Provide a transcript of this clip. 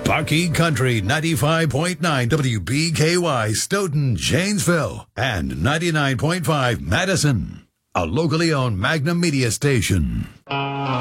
Bucky Country 95.9 WBKY Stoughton, Janesville, and 99.5 Madison. A locally owned Magnum Media station.